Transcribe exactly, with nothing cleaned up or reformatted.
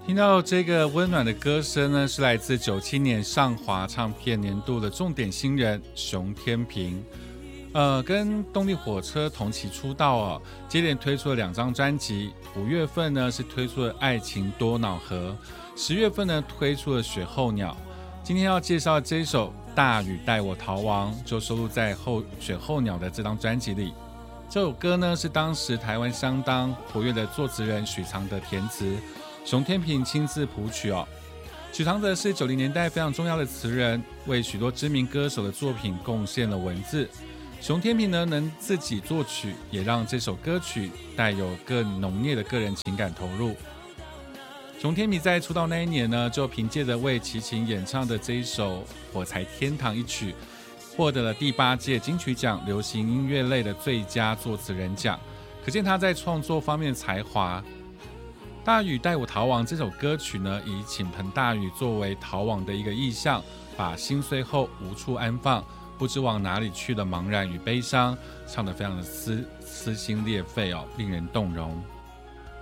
听到这个温暖的歌声呢，是来自九七年上华唱片年度的重点新人熊天平。呃，跟动力火车同期出道哦，接连推出了两张专辑。五月份呢是推出了《爱情多瑙河》，十月份呢推出了《雪候鸟》。今天要介绍的这首《大雨带我逃亡》，就收录在后《雪候鸟》的这张专辑里。这首歌呢是当时台湾相当活跃的作词人许常德填词，熊天平亲自谱曲哦。许常德是九零年代非常重要的词人，为许多知名歌手的作品贡献了文字。熊天平呢能自己作曲，也让这首歌曲带有更浓烈的个人情感投入。熊天平在出道那一年呢，就凭借着为齐秦演唱的这一首《火柴天堂》一曲，获得了第八届金曲奖流行音乐类的最佳作词人奖，可见他在创作方面的才华。大雨带我逃亡这首歌曲呢，以倾盆大雨作为逃亡的一个意象，把心碎后无处安放，不知往哪里去的茫然与悲伤，唱得非常的撕撕心裂肺哦，令人动容。